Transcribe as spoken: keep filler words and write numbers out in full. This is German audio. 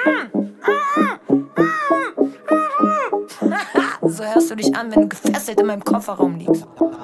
So hörst du dich an, wenn du gefesselt in meinem Kofferraum liegst.